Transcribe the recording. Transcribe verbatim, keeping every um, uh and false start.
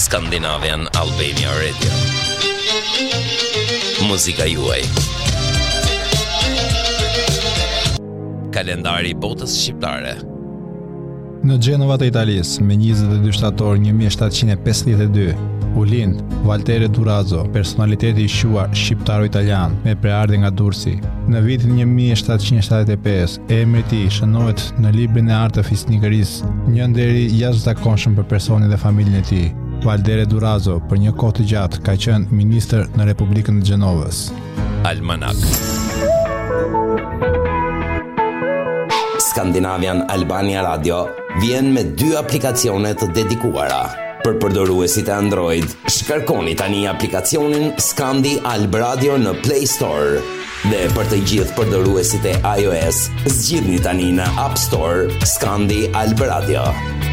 Scandinavian Albania Radio. Muzika juaj. Kalendari i botës shqiptare. Në Gjenova të Italisë, me njëzet e dy shtator një mijë shtatëqind e pesëdhjetë e dy, u lind Valtere Durazzo, personaliteti i quar shqiptaro-italian me preardhje nga Durrësi. Në vitin një mijë shtatëqind e shtatëdhjetë e pesë, emri i tij shënohet në librin e artë të fisnikërisë, një nderi jashtëzakonshëm për personin dhe familjen e tij. Valtere Durazzo për një kohë të gjatë ka qenë ministër në Republikën e Gjenovës. Almanak. Scandinavian Albania Radio vjen me dy aplikacione të dedikuara. Për përdoruesit e Android, shkarkoni tani aplikacionin Scandi Alb Radio në Play Store. Dhe për të gjithë përdoruesit e iOS, zgjidhni tani në App Store Scandi Alb Radio.